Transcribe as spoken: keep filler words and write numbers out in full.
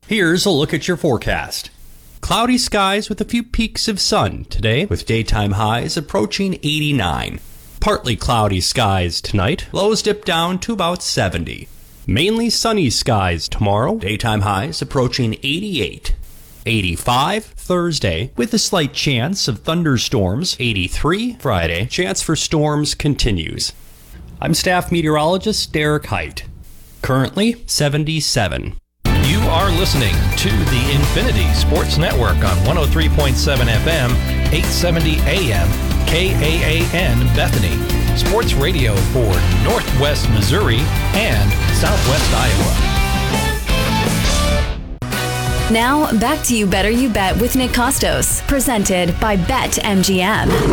Here's a look at your forecast. Cloudy skies with a few peaks of sun today, with daytime highs approaching eighty-nine. Partly cloudy skies tonight, lows dip down to about seventy. Mainly sunny skies tomorrow, daytime highs approaching eighty-eight. eighty-five Thursday, with a slight chance of thunderstorms. eighty-three Friday, chance for storms continues. I'm staff meteorologist Derek Height. Currently seventy-seven. You are listening to the Infinity Sports Network on one oh three point seven F M, eight seventy A M, K A A N Bethany. Sports radio for Northwest Missouri and Southwest Iowa. Now, back to You Better You Bet with Nick Costos, presented by BetMGM.